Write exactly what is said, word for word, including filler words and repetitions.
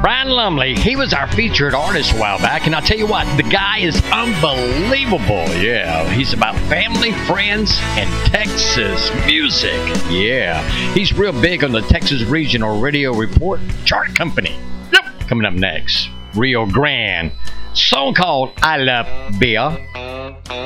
Brian Lumley, he was our featured artist a while back, and I'll tell you what, the guy is unbelievable. Yeah, he's about family, friends, and Texas music. Yeah, he's real big on the Texas Regional Radio Report Chart Company. Yep. Coming up next, Rio Grande, song called I Love Beer.